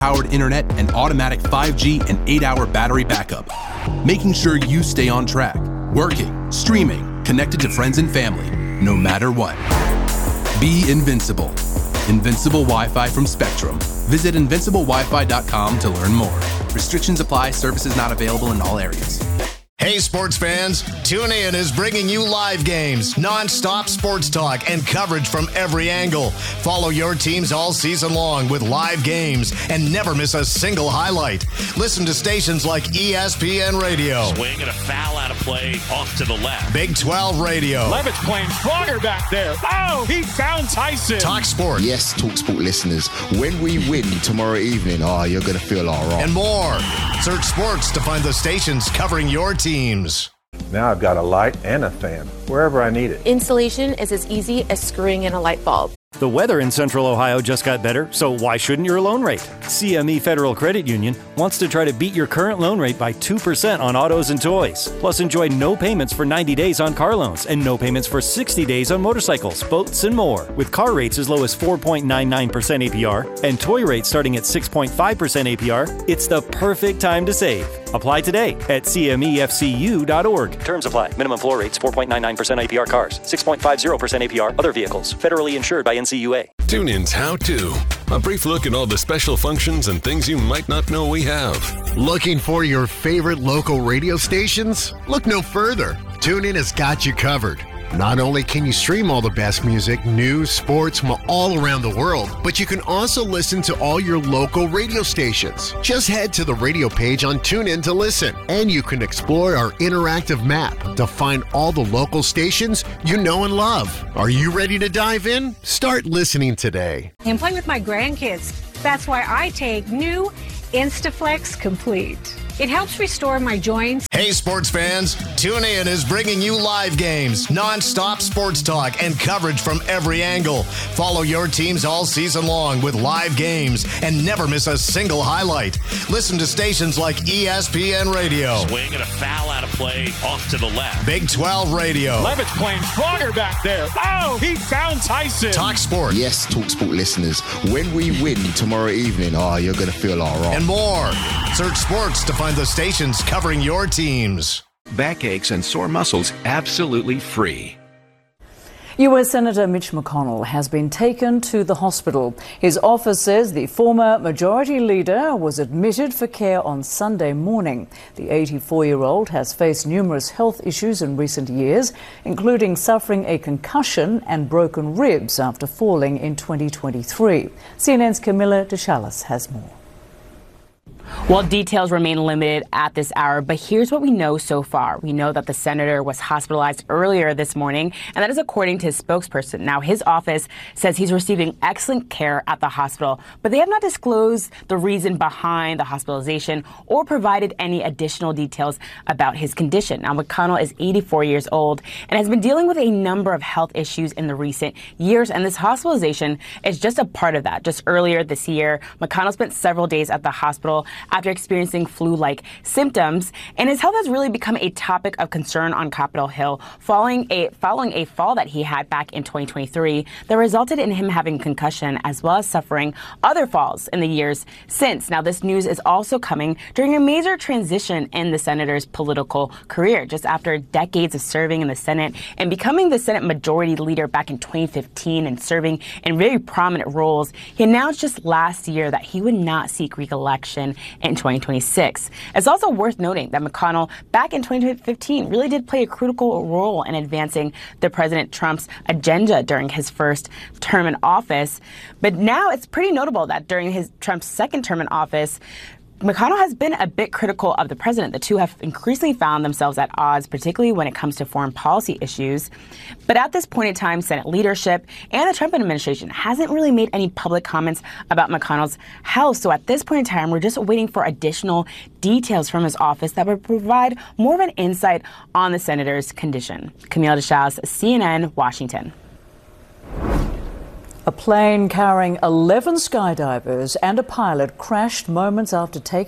powered internet and automatic 5G and 8-hour battery backup, making sure you stay on track, working, streaming, connected to friends and family, no matter what. Be invincible. Invincible Wi-Fi from Spectrum. Visit invinciblewifi.com to learn more. Restrictions apply. Services not available in all areas. Hey, sports fans, TuneIn is bringing you live games, non-stop sports talk, and coverage from every angle. Follow your teams all season long with live games and never miss a single highlight. Listen to stations like ESPN Radio. Swing and a foul out of play off to the left. Big 12 Radio. Levitt's playing stronger back there. Oh, he found Tyson. Talk Sport. Yes, Talk Sport listeners, when we win tomorrow evening, you're going to feel all right. And more. Search sports to find the stations covering your teams. Now I've got a light and a fan wherever I need it. Installation is as easy as screwing in a light bulb. The weather in Central Ohio just got better, so why shouldn't your loan rate? CME Federal Credit Union wants to try to beat your current loan rate by 2% on autos and toys. Plus, enjoy no payments for 90 days on car loans and no payments for 60 days on motorcycles, boats, and more. With car rates as low as 4.99% APR and toy rates starting at 6.5% APR, it's the perfect time to save. Apply today at cmefcu.org. Terms apply. Minimum floor rates 4.99% APR cars, 6.50% APR other vehicles. Federally insured by NCUA. TuneIn's How To. A brief look at all the special functions and things you might not know we have. Looking for your favorite local radio stations? Look no further. TuneIn has got you covered. Not only can you stream all the best music, news, sports from all around the world, but you can also listen to all your local radio stations. Just head to the radio page on TuneIn to listen, and you can explore our interactive map to find all the local stations you know and love. Are you ready to dive in? Start listening today. And play with my grandkids. That's why I take new Instaflex Complete. It helps restore my joints. Hey, sports fans, TuneIn is bringing you live games, non-stop sports talk, and coverage from every angle. Follow your teams all season long with live games and never miss a single highlight. Listen to stations like ESPN Radio. Swing and a foul out of play off to the left. Big 12 Radio. Levitt's playing stronger back there. Oh, he found Tyson. Talk Sport. Yes, Talk Sport listeners, when we win tomorrow evening, you're going to feel all right. And more. Search sports to find the stations covering your teams. Backaches and sore muscles absolutely free. U.S. Senator Mitch McConnell has been taken to the hospital. His office says the former Majority Leader was admitted for care on Sunday morning. The 84-year-old has faced numerous health issues in recent years, including suffering a concussion and broken ribs after falling in 2023. CNN's Camilla DeChalis has more. Well, details remain limited at this hour, but here's what we know so far. We know that the senator was hospitalized earlier this morning, and that is according to his spokesperson. Now, his office says he's receiving excellent care at the hospital, but they have not disclosed the reason behind the hospitalization or provided any additional details about his condition. Now, McConnell is 84 years old and has been dealing with a number of health issues in the recent years, and this hospitalization is just a part of that. Just earlier this year, McConnell spent several days at the hospital after experiencing flu-like symptoms, and his health has really become a topic of concern on Capitol Hill following a fall that he had back in 2023 that resulted in him having concussion as well as suffering other falls in the years since. Now, this news is also coming during a major transition in the senator's political career. Just after decades of serving in the Senate and becoming the Senate Majority Leader back in 2015 and serving in very prominent roles, he announced just last year that he would not seek re-election in 2026. It's also worth noting that McConnell, back in 2015, really did play a critical role in advancing the President Trump's agenda during his first term in office. But now it's pretty notable that during Trump's second term in office, McConnell has been a bit critical of the president. The two have increasingly found themselves at odds, particularly when it comes to foreign policy issues. But at this point in time, Senate leadership and the Trump administration hasn't really made any public comments about McConnell's health. So at this point in time, we're just waiting for additional details from his office that would provide more of an insight on the senator's condition. Camille DeChalis, CNN, Washington. A plane carrying 11 skydivers and a pilot crashed moments after taking